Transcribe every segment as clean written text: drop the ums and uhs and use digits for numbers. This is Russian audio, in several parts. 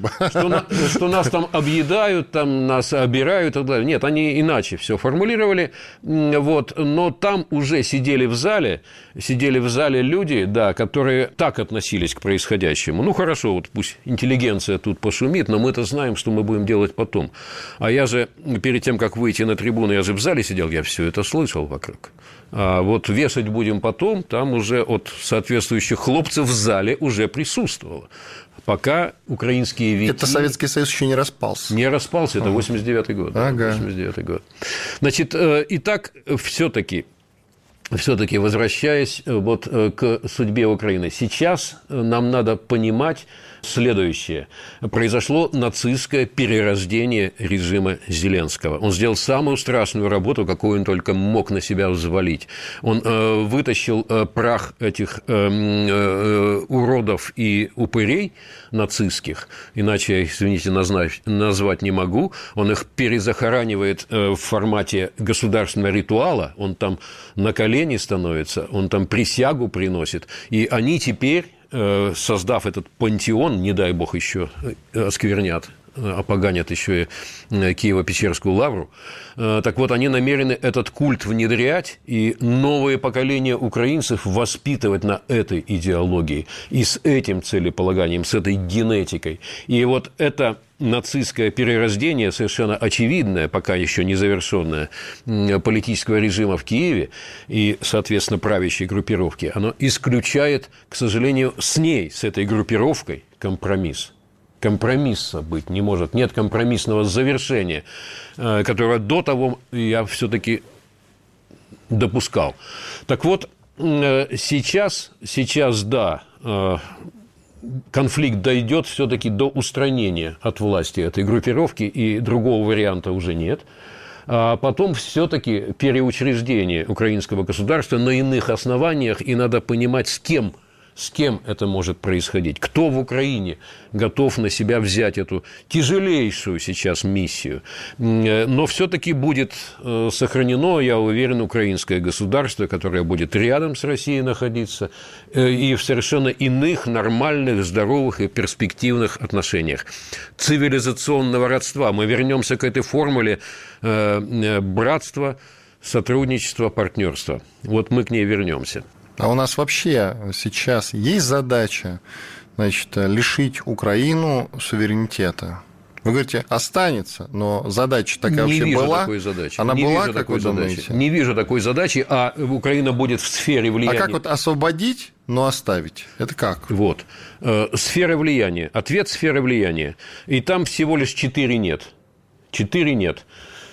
бы. Что нас там объедают, там нас обирают и так далее. Нет, они иначе все формулировали. Вот. Но там уже сидели в зале люди, да, которые так относились к происходящему. Ну, хорошо, вот пусть интеллигенция тут пошумит, но мы-то знаем, что мы будем делать потом. А я же, перед тем, как выйти на трибуну, я же в зале сидел, я все это слышал вокруг. А вот вешать будем потом, там уже от соответствующих хлопцев в зале уже присутствовало. Пока украинские вики... Это Советский Союз еще не распался. Не распался, это 89-й год. Ага. 89-й год. Значит, итак, все-таки возвращаясь вот к судьбе Украины, сейчас нам надо понимать следующее. Произошло нацистское перерождение режима Зеленского. Он сделал самую страшную работу, какую он только мог на себя взвалить. Он вытащил прах этих уродов и упырей нацистских, иначе я их, извините, назвать не могу. Он их перезахоранивает в формате государственного ритуала. Он там на колени становится, он там присягу приносит. И они теперь, создав этот пантеон, не дай бог еще осквернят, опоганят еще и Киево-Печерскую лавру, так вот, они намерены этот культ внедрять и новые поколения украинцев воспитывать на этой идеологии и с этим целеполаганием, с этой генетикой. И вот это нацистское перерождение, совершенно очевидное, пока еще не завершенное, политического режима в Киеве и, соответственно, правящей группировки, оно исключает, к сожалению, с этой группировкой компромисс. Компромисса быть не может, нет компромиссного завершения, которое до того я все-таки допускал. Так вот, сейчас да, конфликт дойдет все-таки до устранения от власти этой группировки, и другого варианта уже нет. А потом все-таки переучреждение украинского государства на иных основаниях, и надо понимать, с кем это может происходить, кто в Украине готов на себя взять эту тяжелейшую сейчас миссию. Но все-таки будет сохранено, я уверен, украинское государство, которое будет рядом с Россией находиться и в совершенно иных, нормальных, здоровых и перспективных отношениях цивилизационного родства. Мы вернемся к этой формуле братства, сотрудничества, партнерства. Вот мы к ней вернемся. А у нас вообще сейчас есть задача, значит, лишить Украину суверенитета? Вы говорите, останется, но задача такая вообще была? Не вижу такой задачи. Она была, как вы думаете? Не вижу такой задачи, а Украина будет в сфере влияния. А как вот освободить, но оставить? Это как? Вот. Сфера влияния. Ответ – сфера влияния. И там всего лишь 4 нет. 4 нет.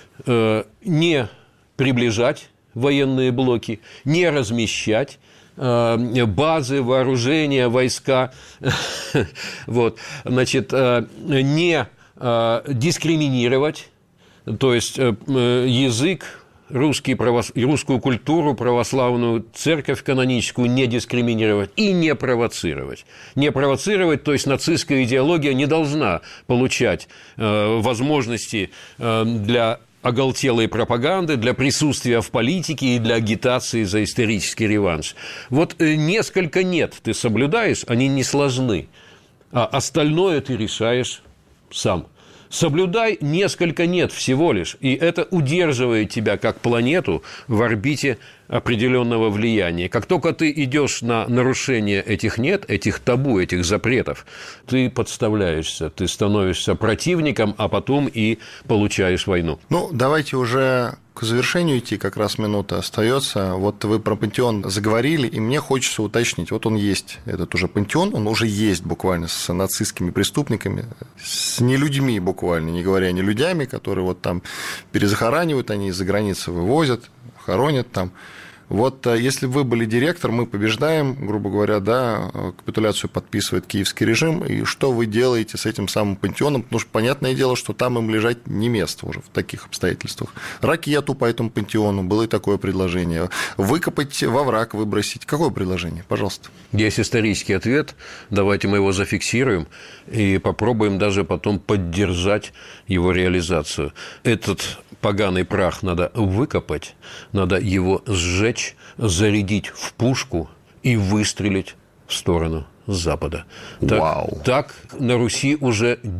Не приближать военные блоки, не размещать базы, вооружения, войска, вот, значит, не дискриминировать, то есть язык, русскую культуру, православную церковь каноническую не дискриминировать и не провоцировать. Не провоцировать, то есть нацистская идеология не должна получать возможности для оголтелой пропаганды, для присутствия в политике и для агитации за исторический реванш. Вот несколько «нет» ты соблюдаешь, они не сложны, а остальное ты решаешь сам. Соблюдай несколько «нет» всего лишь, и это удерживает тебя как планету в орбите определенного влияния. Как только ты идешь на нарушение этих «нет», этих табу, этих запретов, ты подставляешься, ты становишься противником, а потом и получаешь войну. Ну, давайте уже к завершению идти, как раз минута остается. Вот вы про пантеон заговорили, и мне хочется уточнить. Вот он есть, этот уже пантеон, он уже есть буквально с нацистскими преступниками, с нелюдьми буквально, не говоря не людьми, которые вот там перезахоранивают, они из-за границы вывозят, хоронят там. Вот если бы вы были директор, мы побеждаем, грубо говоря, да, капитуляцию подписывает киевский режим, и что вы делаете с этим самым пантеоном? Потому что понятное дело, что там им лежать не место уже в таких обстоятельствах. Ракету по этому пантеону, было и такое предложение. Выкопать во враг, выбросить. Какое предложение? Пожалуйста. Есть исторический ответ, давайте мы его зафиксируем и попробуем даже потом поддержать его реализацию. Этот поганый прах надо выкопать, надо его сжечь, зарядить в пушку и выстрелить в сторону Запада. Вау. Так на Руси уже